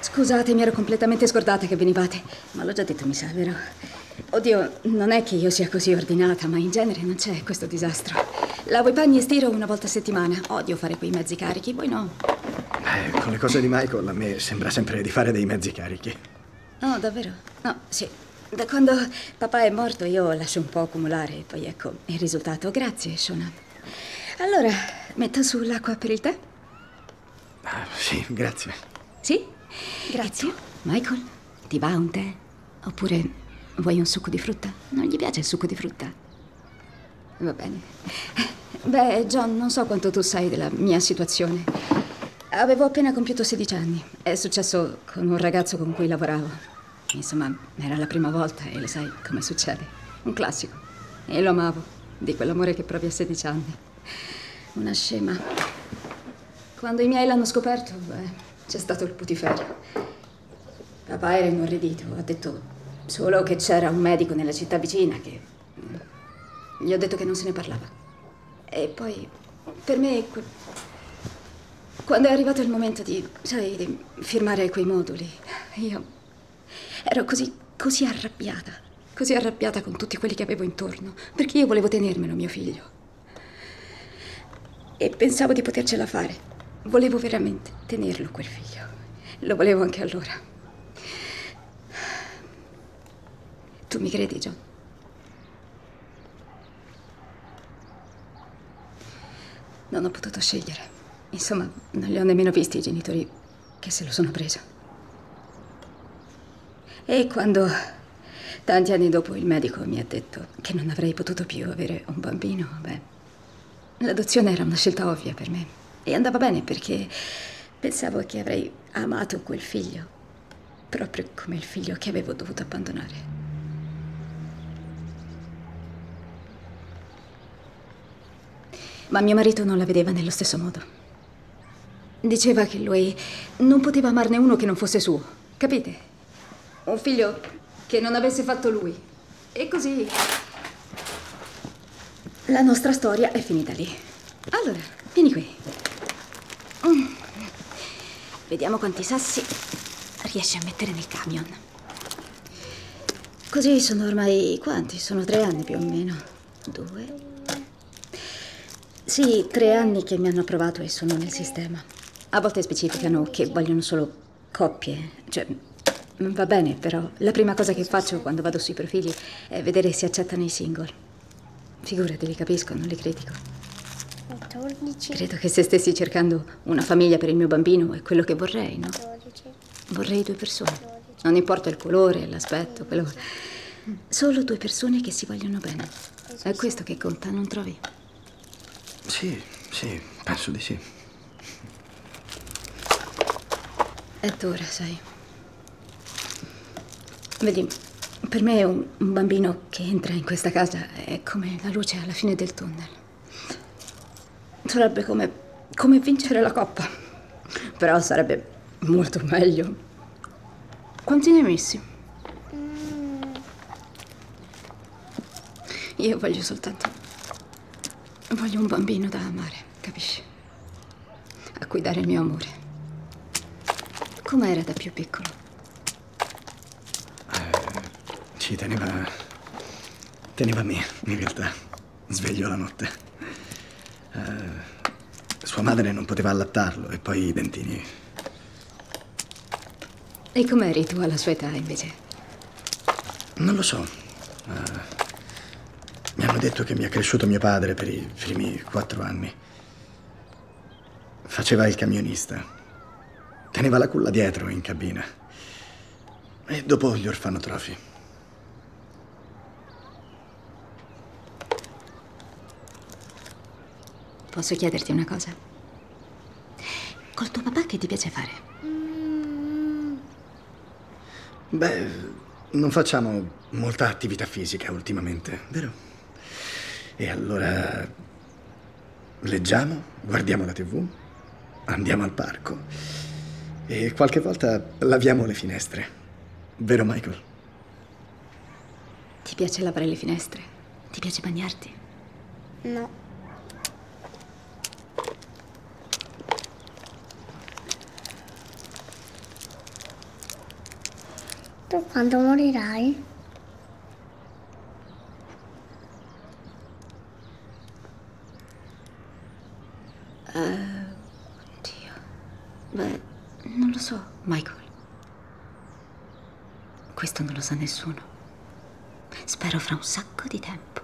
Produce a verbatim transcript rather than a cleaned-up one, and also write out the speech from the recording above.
Scusate, mi ero completamente scordata che venivate. Ma l'ho già detto, mi sa, vero? Oddio, non è che io sia così ordinata, ma in genere non c'è questo disastro. Lavo i panni e stiro una volta a settimana. Odio fare quei mezzi carichi, voi no? Eh, con le cose di Michael a me sembra sempre di fare dei mezzi carichi. Oh, davvero? No, sì. Da quando papà è morto io lascio un po' accumulare e poi ecco il risultato. Grazie, Shona. Allora, metto su l'acqua per il tè? Ah, sì, grazie. Sì? Grazie. E tu, Michael, ti va un tè? Oppure vuoi un succo di frutta? Non gli piace il succo di frutta? Va bene. Beh, John, non so quanto tu sai della mia situazione. Avevo appena compiuto sedici anni. È successo con un ragazzo con cui lavoravo. Insomma, era la prima volta e lo sai come succede. Un classico. E lo amavo, di quell'amore che provi a sedici anni. Una scema. Quando i miei l'hanno scoperto, beh, c'è stato il putiferio. Papà era inorridito. Ha detto solo che c'era un medico nella città vicina che... Gli ho detto che non se ne parlava. E poi, per me, que- quando è arrivato il momento di, sai, di firmare quei moduli, io ero così, così arrabbiata, così arrabbiata con tutti quelli che avevo intorno, perché io volevo tenermelo, mio figlio. E pensavo di potercela fare. Volevo veramente tenerlo, quel figlio. Lo volevo anche allora. Tu mi credi, John? Non ho potuto scegliere. Insomma, non li ho nemmeno visti i genitori che se lo sono preso. E quando, tanti anni dopo, il medico mi ha detto che non avrei potuto più avere un bambino, beh, l'adozione era una scelta ovvia per me. E andava bene perché pensavo che avrei amato quel figlio, proprio come il figlio che avevo dovuto abbandonare. Ma mio marito non la vedeva nello stesso modo. Diceva che lui non poteva amarne uno che non fosse suo, capite? Un figlio che non avesse fatto lui. E così la nostra storia è finita lì. Allora, vieni qui. Mm. Vediamo quanti sassi riesci a mettere nel camion. Così sono ormai quanti? Sono tre anni più o meno. Due. Sì, tre anni che mi hanno approvato e sono nel sistema. A volte specificano che vogliono solo coppie. Cioè, va bene, però la prima cosa che faccio quando vado sui profili è vedere se accettano i single. Figurati, li capisco, non li critico. quattordici. Credo che se stessi cercando una famiglia per il mio bambino è quello che vorrei, no? dodici. Vorrei due persone. Non importa il colore, l'aspetto, quello... Solo due persone che si vogliono bene. È questo che conta, non trovi? Sì, sì, penso di sì. È d'ora, sai. Vedi, per me un, un bambino che entra in questa casa è come la luce alla fine del tunnel. Sarebbe come, come vincere la coppa. Però sarebbe molto meglio. Quanti ne hai messi? Io voglio soltanto... Voglio un bambino da amare, capisci? A cui dare il mio amore. Com'era da più piccolo? Eh, ci teneva... Teneva me, in realtà. Sveglio la notte. Eh, sua madre non poteva allattarlo e poi i dentini. E com'eri tu alla sua età, invece? Non lo so. Eh, mi hanno detto che mi ha cresciuto mio padre per i primi quattro anni. Faceva il camionista. Teneva la culla dietro in cabina. E dopo gli orfanotrofi. Posso chiederti una cosa? Col tuo papà che ti piace fare? Beh, non facciamo molta attività fisica ultimamente, vero? E allora leggiamo, guardiamo la tivù, andiamo al parco e qualche volta laviamo le finestre. Vero, Michael? Ti piace lavare le finestre? Ti piace bagnarti? No. Tu quando morirai? Oddio. Beh, non lo so, Michael. Questo non lo sa nessuno. Spero fra un sacco di tempo.